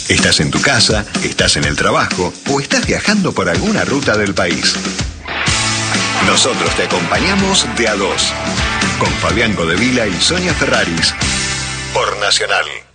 Estás en tu casa, estás en el trabajo o estás viajando por alguna ruta del país. Nosotros te acompañamos de a dos, con Fabián Codevila y Sonia Ferraris, por Nacional.